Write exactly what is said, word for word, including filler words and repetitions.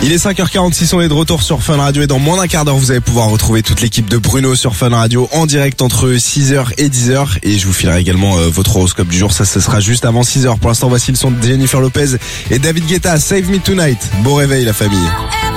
Il est cinq heures quarante-six, on est de retour sur Fun Radio et dans moins d'un quart d'heure, vous allez pouvoir retrouver toute l'équipe de Bruno sur Fun Radio en direct entre six heures et dix heures et je vous filerai également euh, votre horoscope du jour, ça ce sera juste avant six heures. Pour l'instant, voici le son de Jennifer Lopez et David Guetta, Save Me Tonight. Bon réveil la famille.